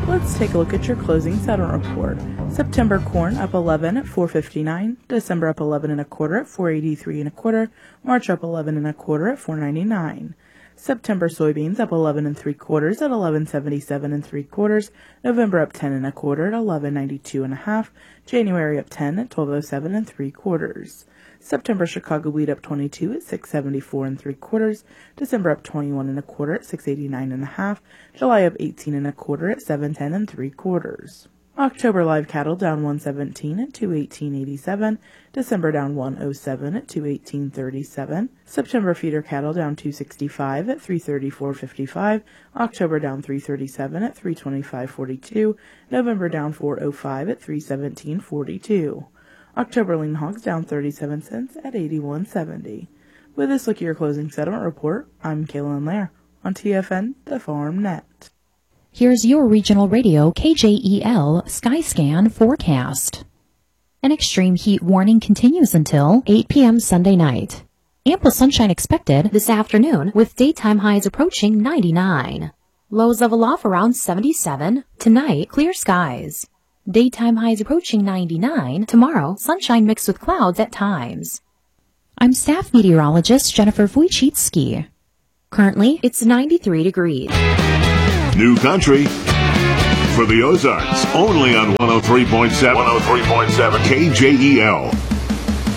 Let's take a look at your closing settlement report. September corn up 11 at $4.59. December up 11 and a quarter at $4.83 and a quarter. March up 11 and a quarter at $4.99. September soybeans up 11 and 3/4 at $11.77 and 3/4. November up 10 and a quarter at $11.92 and a half. January up 10 at $12.07 and 3/4. September Chicago wheat up 22 at $6.74 and 3/4. December up 21 and a quarter at $6.89 and a half. July up 18 and a quarter at $7.10 and 3/4. October live cattle down 117 at $218.87. December down 107 at $218.37. September feeder cattle down 265 at $334.55. October down 337 at $325.42. November down 405 at $317.42. October lean hogs down 37 cents at $81.70. With this look at your closing settlement report, I'm Kaylin Lair on TFN, the Farm Net. Here's your regional radio KJEL Skyscan forecast. An extreme heat warning continues until 8 p.m. Sunday night. Ample sunshine expected this afternoon with daytime highs approaching 99. Lows level off around 77. Tonight, clear skies. Daytime highs approaching 99. Tomorrow, sunshine mixed with clouds at times. I'm staff meteorologist Jennifer Wojcicki. Currently, it's 93 degrees. New country for the Ozarks, only on 103.7 KJEL.